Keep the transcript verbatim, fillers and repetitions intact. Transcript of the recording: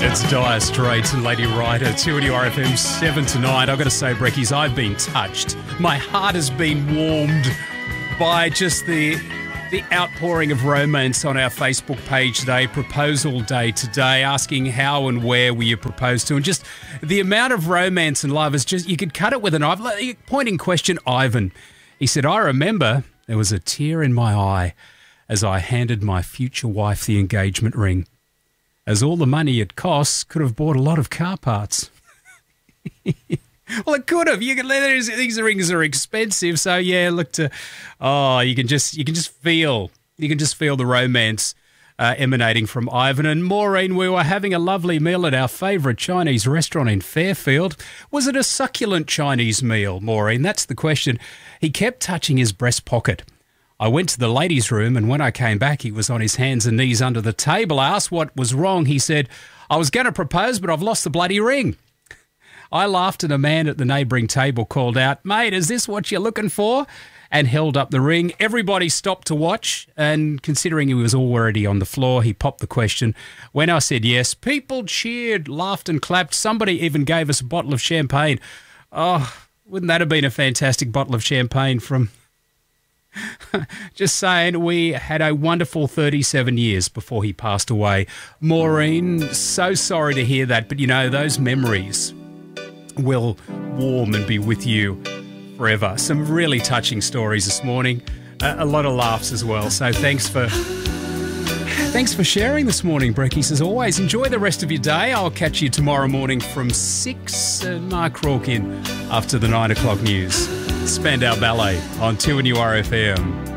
It's Dire Straits and Lady Writer, two N U R F M, seven to nine. I've got to say, Breckies, I've been touched. My heart has been warmed by just the the outpouring of romance on our Facebook page today, Proposal Day today, asking how and where were you proposed to, and just the amount of romance and love is just, you could cut it with a knife. Point in question, Ivan. He said, I remember there was a tear in my eye as I handed my future wife the engagement ring, as all the money it costs could have bought a lot of car parts. Well, it could have. You can. These rings are expensive, so yeah. Look to, oh, you can just you can just feel you can just feel the romance uh, emanating from Ivan and Maureen. We were having a lovely meal at our favourite Chinese restaurant in Fairfield. Was it a succulent Chinese meal, Maureen? That's the question. He kept touching his breast pocket. I went to the ladies' room, and when I came back, he was on his hands and knees under the table. I asked what was wrong. He said, I was going to propose, but I've lost the bloody ring. I laughed, and a man at the neighbouring table called out, mate, is this what you're looking for? And held up the ring. Everybody stopped to watch, and considering he was already on the floor, he popped the question. When I said yes, people cheered, laughed and clapped. Somebody even gave us a bottle of champagne. Oh, wouldn't that have been a fantastic bottle of champagne from... Just saying, we had a wonderful thirty-seven years before he passed away. Maureen, so sorry to hear that, but you know, those memories will warm and be with you forever. Some really touching stories this morning, a, a lot of laughs as well. So thanks for thanks for sharing this morning, Breckies. As always, enjoy the rest of your day. I'll catch you tomorrow morning from six. Uh, Mark Rawkin after the nine o'clock news. Spandau Ballet on two N U R F M.